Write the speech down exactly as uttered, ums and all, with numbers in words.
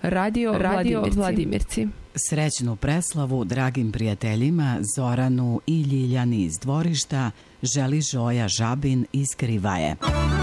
Radio, Radio Vladimirci. Vladimirci. Srećnu preslavu dragim prijateljima Zoranu i Ljiljani iz Dvorišta želi Žoja Žabin iz Krivaje.